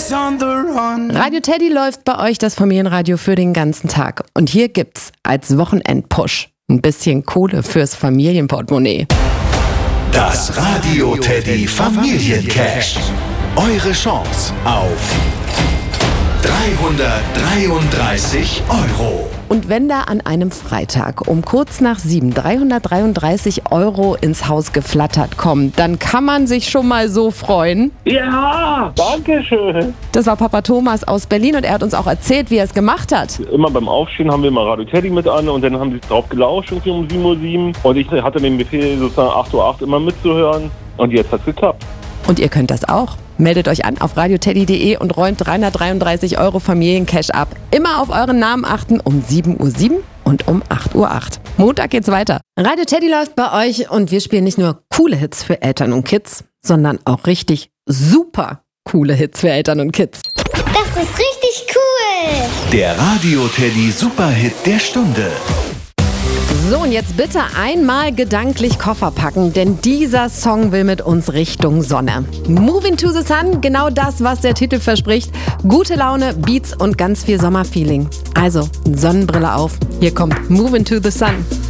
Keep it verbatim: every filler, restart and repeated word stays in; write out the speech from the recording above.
Radio Teddy läuft bei euch das Familienradio für den ganzen Tag. Und hier gibt's als Wochenendpush ein bisschen Kohle fürs Familienportemonnaie. Das Radio Teddy Familiencash. Eure Chance auf dreihundertdreiunddreißig Euro. Und wenn da an einem Freitag um kurz nach sieben dreihundertdreiunddreißig Euro ins Haus geflattert kommen, dann kann man sich schon mal so freuen. Ja, danke schön. Das war Papa Thomas aus Berlin und er hat uns auch erzählt, wie er es gemacht hat. Immer beim Aufstehen haben wir mal Radio Teddy mit an und dann haben sie drauf gelauscht irgendwie um sieben Uhr sieben und ich hatte den Befehl sozusagen acht Uhr acht immer mitzuhören und jetzt hat's geklappt. Und ihr könnt das auch. Meldet euch an auf radioteddy punkt de und räumt dreihundertdreiunddreißig Euro Familiencash ab. Immer auf euren Namen achten um sieben Uhr sieben und um acht Uhr acht. Montag geht's weiter. Radio Teddy läuft bei euch und wir spielen nicht nur coole Hits für Eltern und Kids, sondern auch richtig super coole Hits für Eltern und Kids. Das ist richtig cool. Der Radio Teddy Superhit der Stunde. So, und jetzt bitte einmal gedanklich Koffer packen, denn dieser Song will mit uns Richtung Sonne. Moving to the Sun, genau das, was der Titel verspricht. Gute Laune, Beats und ganz viel Sommerfeeling. Also, Sonnenbrille auf. Hier kommt Moving to the Sun.